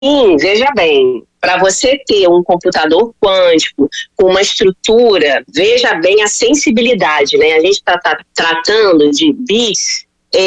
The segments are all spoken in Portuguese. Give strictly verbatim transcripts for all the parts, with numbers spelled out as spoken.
veja bem. Para você ter um computador quântico com uma estrutura, veja bem a sensibilidade, né? A gente está tá, tratando de bits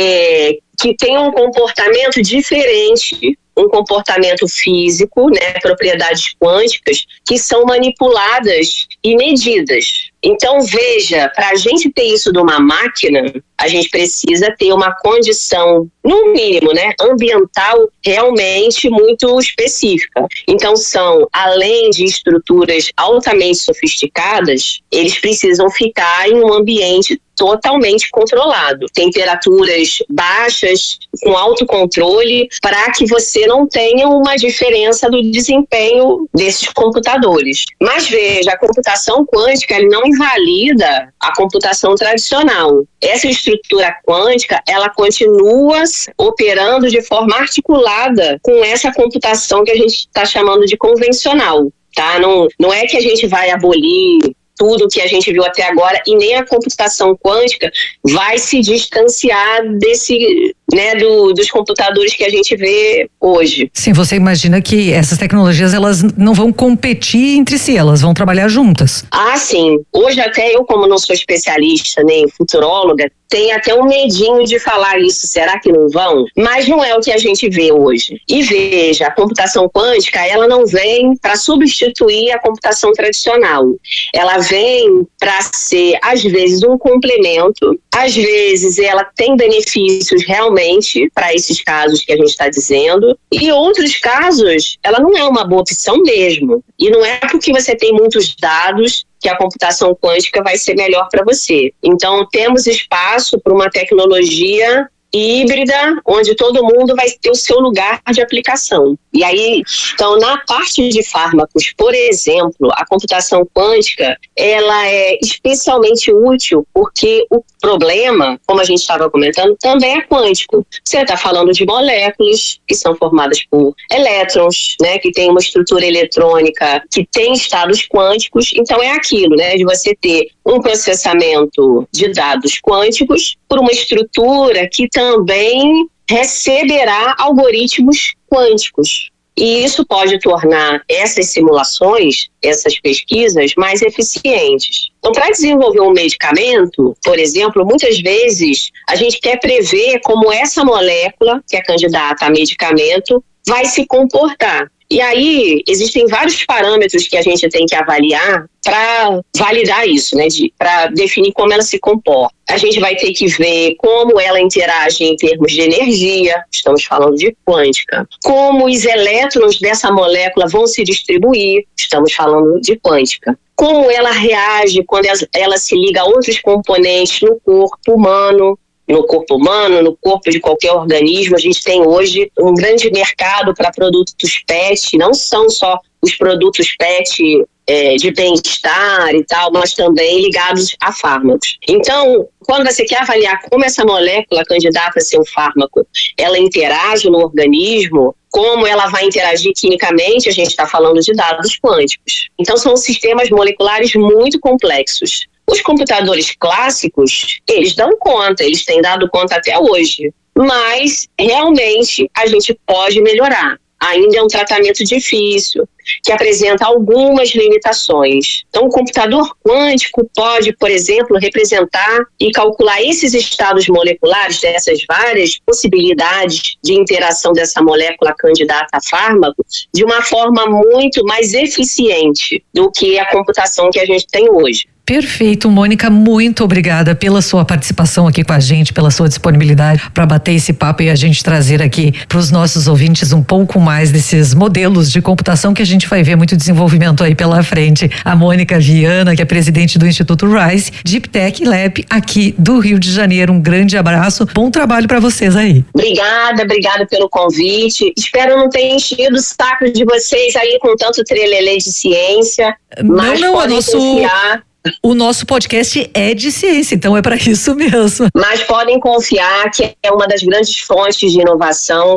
é, que tem um comportamento diferente, um comportamento físico, né? Propriedades quânticas que são manipuladas e medidas. Então, veja, para a gente ter isso numa máquina, a gente precisa ter uma condição, no mínimo, né, ambiental realmente muito específica. Então, são, além de estruturas altamente sofisticadas, eles precisam ficar em um ambiente totalmente controlado. Temperaturas baixas, com autocontrole, para que você não tenha uma diferença do desempenho desses computadores. Mas veja, a computação quântica ele não invalida a computação tradicional. Essa estrutura quântica, ela continua operando de forma articulada com essa computação que a gente está chamando de convencional. Tá? Não, não é que a gente vai abolir tudo que a gente viu até agora e nem a computação quântica vai se distanciar desse, né, do, dos computadores que a gente vê hoje. Sim, você imagina que essas tecnologias elas não vão competir entre si, elas vão trabalhar juntas. Ah, sim. Hoje até eu, como não sou especialista nem futuróloga, tenho até um medinho de falar isso, será que não vão? Mas não é o que a gente vê hoje. E veja, a computação quântica, ela não vem para substituir a computação tradicional. Ela vem para ser, às vezes, um complemento, às vezes ela tem benefícios realmente para esses casos que a gente está dizendo, e outros casos, ela não é uma boa opção mesmo. E não é porque você tem muitos dados que a computação quântica vai ser melhor para você. Então, temos espaço para uma tecnologia híbrida, onde todo mundo vai ter o seu lugar de aplicação. E aí, então, na parte de fármacos, por exemplo, a computação quântica, ela é especialmente útil porque o problema, como a gente estava comentando, também é quântico. Você está falando de moléculas que são formadas por elétrons, né, que tem uma estrutura eletrônica, que tem estados quânticos. Então, é aquilo, né, de você ter um processamento de dados quânticos por uma estrutura que também receberá algoritmos quânticos. E isso pode tornar essas simulações, essas pesquisas, mais eficientes. Então, para desenvolver um medicamento, por exemplo, muitas vezes a gente quer prever como essa molécula, que é candidata a medicamento, vai se comportar. E aí, existem vários parâmetros que a gente tem que avaliar para validar isso, né, para definir como ela se comporta. A gente vai ter que ver como ela interage em termos de energia, estamos falando de quântica. Como os elétrons dessa molécula vão se distribuir, estamos falando de quântica. Como ela reage quando ela se liga a outros componentes no corpo humano, no corpo humano, no corpo de qualquer organismo. A gente tem hoje um grande mercado para produtos P E T, não são só os produtos P E T é, de bem-estar e tal, mas também ligados a fármacos. Então, quando você quer avaliar como essa molécula candidata a ser um fármaco, ela interage no organismo, como ela vai interagir quimicamente, a gente está falando de dados quânticos. Então, são sistemas moleculares muito complexos. Os computadores clássicos, eles dão conta, eles têm dado conta até hoje, mas realmente a gente pode melhorar. Ainda é um tratamento difícil, que apresenta algumas limitações. Então, o computador quântico pode, por exemplo, representar e calcular esses estados moleculares dessas várias possibilidades de interação dessa molécula candidata a fármaco de uma forma muito mais eficiente do que a computação que a gente tem hoje. Perfeito, Mônica, muito obrigada pela sua participação aqui com a gente, pela sua disponibilidade para bater esse papo e a gente trazer aqui para os nossos ouvintes um pouco mais desses modelos de computação que a gente vai ver muito desenvolvimento aí pela frente. A Mônica Viana, que é presidente do Instituto RISE Deep Tech Lab aqui do Rio de Janeiro. Um grande abraço, bom trabalho para vocês aí. Obrigada, obrigada pelo convite. Espero não ter enchido o saco de vocês aí com tanto trelelê de ciência. Não, mas não, podem o nosso... confiar. O nosso podcast é de ciência, então é para isso mesmo. Mas podem confiar que é uma das grandes fontes de inovação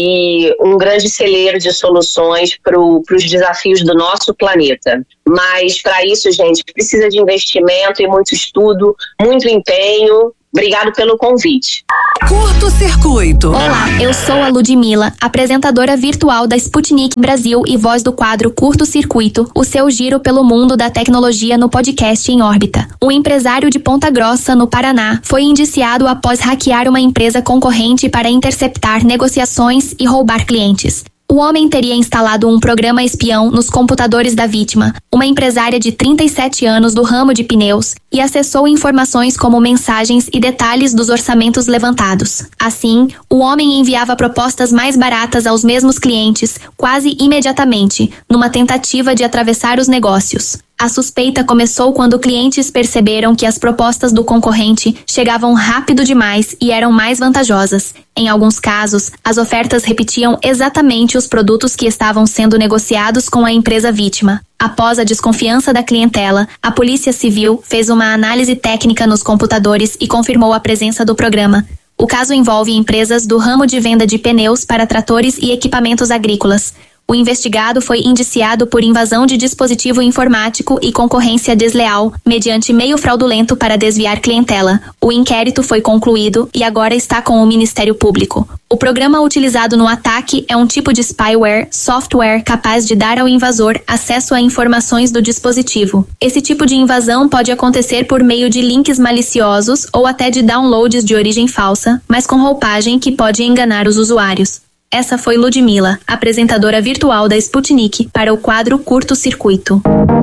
e um grande celeiro de soluções para os desafios do nosso planeta. Mas para isso, gente, precisa de investimento e muito estudo, muito empenho, Obrigado pelo convite. Curto Circuito. Olá, eu sou a Ludmila, apresentadora virtual da Sputnik Brasil e voz do quadro Curto Circuito, o seu giro pelo mundo da tecnologia no podcast Em Órbita. Um empresário de Ponta Grossa, no Paraná, foi indiciado após hackear uma empresa concorrente para interceptar negociações e roubar clientes. O homem teria instalado um programa espião nos computadores da vítima, uma empresária de trinta e sete anos do ramo de pneus, e acessou informações como mensagens e detalhes dos orçamentos levantados. Assim, o homem enviava propostas mais baratas aos mesmos clientes, quase imediatamente, numa tentativa de atravessar os negócios. A suspeita começou quando clientes perceberam que as propostas do concorrente chegavam rápido demais e eram mais vantajosas. Em alguns casos, as ofertas repetiam exatamente os produtos que estavam sendo negociados com a empresa vítima. Após a desconfiança da clientela, a Polícia Civil fez uma análise técnica nos computadores e confirmou a presença do programa. O caso envolve empresas do ramo de venda de pneus para tratores e equipamentos agrícolas. O investigado foi indiciado por invasão de dispositivo informático e concorrência desleal, mediante meio fraudulento para desviar clientela. O inquérito foi concluído e agora está com o Ministério Público. O programa utilizado no ataque é um tipo de spyware, software capaz de dar ao invasor acesso a informações do dispositivo. Esse tipo de invasão pode acontecer por meio de links maliciosos ou até de downloads de origem falsa, mas com roupagem que pode enganar os usuários. Essa foi Ludmila, apresentadora virtual da Sputnik, para o quadro Curto Circuito.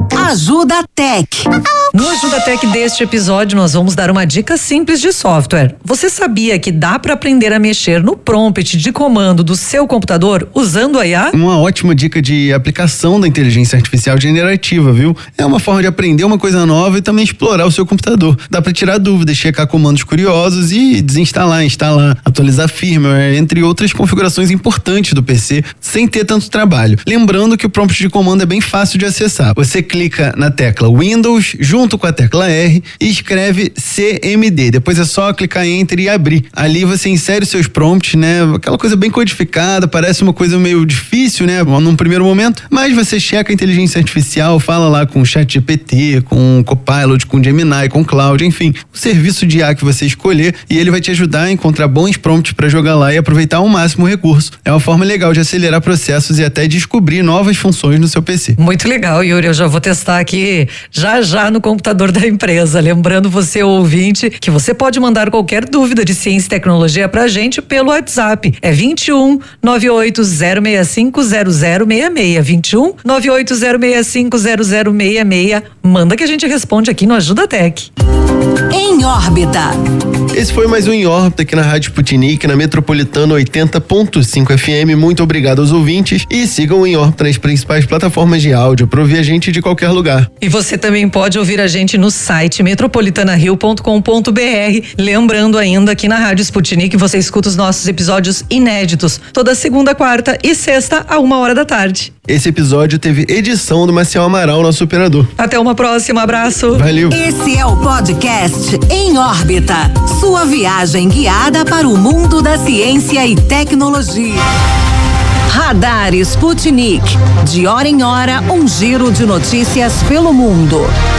Ajuda Tech. No Ajuda Tech deste episódio, nós vamos dar uma dica simples de software. Você sabia que dá para aprender a mexer no prompt de comando do seu computador usando a I A? Uma ótima dica de aplicação da inteligência artificial generativa, viu? É uma forma de aprender uma coisa nova e também explorar o seu computador. Dá para tirar dúvidas, checar comandos curiosos e desinstalar, instalar, atualizar firmware, entre outras configurações importantes do P C, sem ter tanto trabalho. Lembrando que o prompt de comando é bem fácil de acessar. Você clica na tecla Windows junto com a tecla R e escreve C M D. Depois é só clicar em Enter e abrir. Ali você insere seus prompts, né? Aquela coisa bem codificada, parece uma coisa meio difícil, né? Num primeiro momento, mas você checa a inteligência artificial, fala lá com o ChatGPT, com o Copilot, com o Gemini, com o Cloud, enfim, o serviço de I A que você escolher, e ele vai te ajudar a encontrar bons prompts para jogar lá e aproveitar ao máximo o recurso. É uma forma legal de acelerar processos e até descobrir novas funções no seu P C. Muito legal, Yuri. Eu já vou testar aqui já já no computador da empresa. Lembrando você, ouvinte, que você pode mandar qualquer dúvida de ciência e tecnologia pra gente pelo WhatsApp. É vinte e um, nove oito zero seis cinco zero zero seis seis. vinte e um, nove oito zero seis cinco zero zero seis seis. Manda que a gente responde aqui no Ajuda Tech. Em Órbita. Esse foi mais um Em Órbita aqui na Rádio Sputnik, na Metropolitana oitenta ponto cinco F M. Muito obrigado aos ouvintes e sigam o Em Órbita nas principais plataformas de áudio para ouvir a gente de qualquer lugar. E você também pode ouvir a gente no site metropolitana rio ponto com ponto b r. Lembrando ainda que na Rádio Sputnik você escuta os nossos episódios inéditos toda segunda, quarta e sexta a uma hora da tarde. Esse episódio teve edição do Marcial Amaral, nosso operador. Até uma próxima, abraço. Valeu. Esse é o podcast Em Órbita, sua viagem guiada para o mundo da ciência e tecnologia. Radar Sputnik, de hora em hora, um giro de notícias pelo mundo.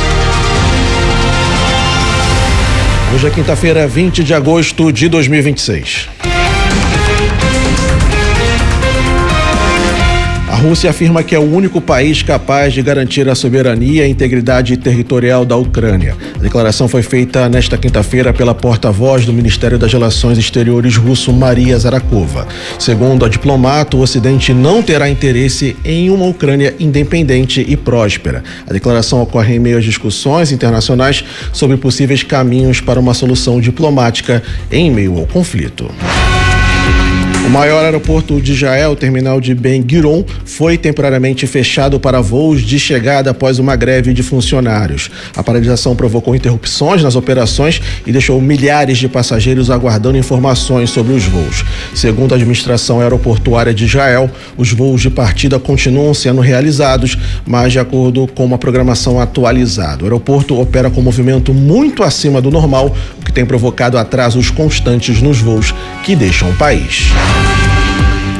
Hoje é quinta-feira, vinte de agosto de dois mil e vinte e seis. A Rússia afirma que é o único país capaz de garantir a soberania e integridade territorial da Ucrânia. A declaração foi feita nesta quinta-feira pela porta-voz do Ministério das Relações Exteriores russo, Maria Zarakova. Segundo a diplomata, o Ocidente não terá interesse em uma Ucrânia independente e próspera. A declaração ocorre em meio às discussões internacionais sobre possíveis caminhos para uma solução diplomática em meio ao conflito. O maior aeroporto de Israel, o terminal de Ben Gurion, foi temporariamente fechado para voos de chegada após uma greve de funcionários. A paralisação provocou interrupções nas operações e deixou milhares de passageiros aguardando informações sobre os voos. Segundo a administração aeroportuária de Israel, os voos de partida continuam sendo realizados, mas de acordo com uma programação atualizada. O aeroporto opera com movimento muito acima do normal, o que tem provocado atrasos constantes nos voos que deixam o país.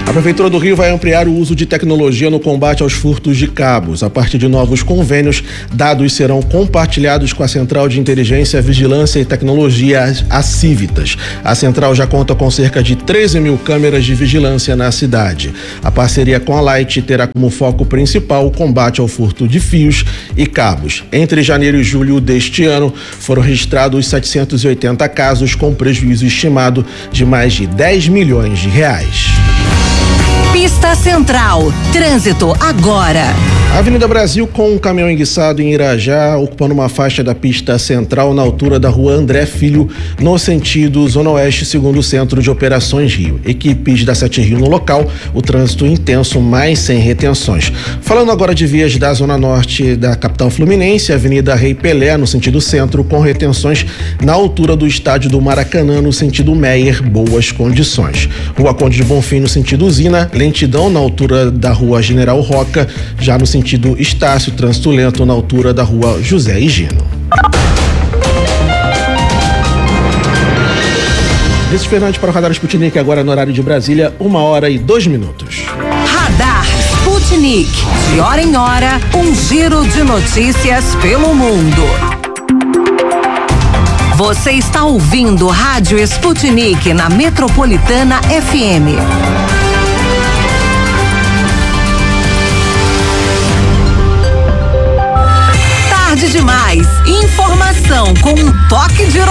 A Prefeitura do Rio vai ampliar o uso de tecnologia no combate aos furtos de cabos. A partir de novos convênios, dados serão compartilhados com a Central de Inteligência, Vigilância e Tecnologia, a Civitas. A central já conta com cerca de treze mil câmeras de vigilância na cidade. A parceria com a Light terá como foco principal o combate ao furto de fios e cabos. Entre janeiro e julho deste ano, foram registrados setecentos e oitenta casos com prejuízo estimado de mais de dez milhões de reais. Pista Central. Trânsito agora. Avenida Brasil com um caminhão enguiçado em Irajá, ocupando uma faixa da pista central na altura da rua André Filho, no sentido Zona Oeste, segundo o Centro de Operações Rio. Equipes da Sete Rio no local, o trânsito intenso, mas sem retenções. Falando agora de vias da Zona Norte da capital fluminense, Avenida Rei Pelé, no sentido centro, com retenções na altura do estádio do Maracanã, no sentido Meier, boas condições. Rua Conde de Bonfim, no sentido Usina, lentidão na altura da rua General Roca, já no sentido Estácio, trânsito lento na altura da rua José Higino. Esse Fernandes para o Radar Sputnik, agora no horário de Brasília, uma hora e dois minutos. Radar Sputnik, de hora em hora, um giro de notícias pelo mundo. Você está ouvindo Rádio Sputnik na Metropolitana F M. Tarde demais. Informação com um toque de ironia.